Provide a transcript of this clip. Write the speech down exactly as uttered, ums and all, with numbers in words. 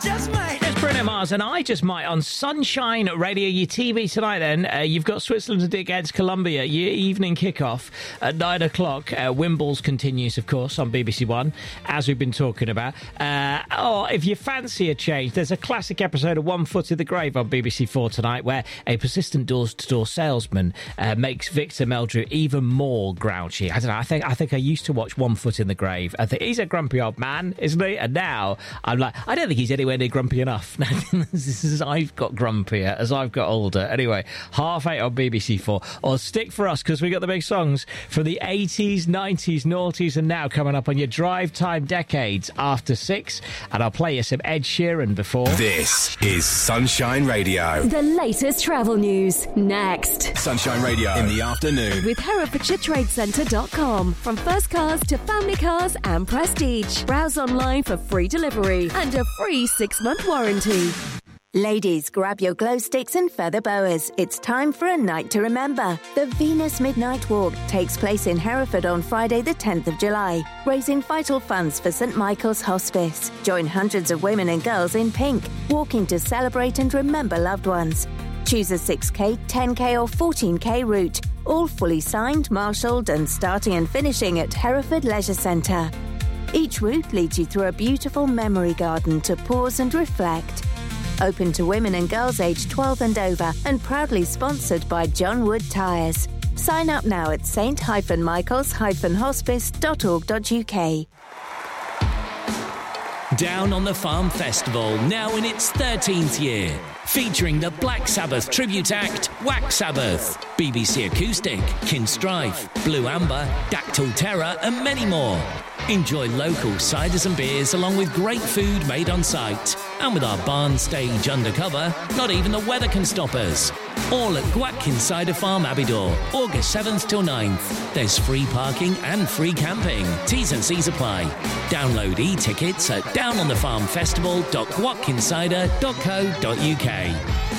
just might. It's Bruno Mars and I Just Might on Sunshine Radio. Your T V tonight then, uh, you've got Switzerland against Colombia, your evening kickoff at nine o'clock. Uh, Wimbles continues, of course, on B B C One, as we've been talking about. Uh, or if you fancy a change, there's a classic episode of One Foot in the Grave on B B C Four tonight where a persistent door-to-door salesman uh, makes Victor Meldrew even more grouchy. I don't know, I think I think I used to watch One Foot in the Grave. I think he's a grumpy old man, isn't he? And now I'm like, I don't think he's anywhere near grumpy enough. This is, I've got grumpier as I've got older. Anyway, half eight on B B C Four. Or stick for us, because we got the big songs from the eighties, nineties, noughties, and now coming up on your drive time decades after six. And I'll play you some Ed Sheeran before. This is Sunshine Radio. The latest travel news next. Sunshine Radio in the afternoon. With Herefordshire Trade Centre dot com. From first cars to family cars and prestige. Browse online for free delivery and a free six-month warranty. Ladies, grab your glow sticks and feather boas. It's time for a night to remember. The Venus Midnight Walk takes place in Hereford on Friday the tenth of July, raising vital funds for St Michael's Hospice. Join hundreds of women and girls in pink, walking to celebrate and remember loved ones. Choose a six K, ten K or fourteen K route, all fully signed, marshalled and starting and finishing at Hereford Leisure Centre. Each route leads you through a beautiful memory garden to pause and reflect. Open to women and girls aged twelve and over and proudly sponsored by John Wood Tyres. Sign up now at saint michaels hospice dot org dot U K. Down on the Farm Festival, now in its thirteenth year. Featuring the Black Sabbath tribute act, Wax Sabbath, B B C Acoustic, Kinstrife, Blue Amber, Dactyl Terror and many more. Enjoy local ciders and beers along with great food made on site. And with our barn stage undercover, not even the weather can stop us. All at Gwatkin Cider Farm, Abbeydoor, August seventh till ninth. There's free parking and free camping. T's and C's apply. Download e-tickets at down on the farm festival dot gwatkin cider dot co dot U K.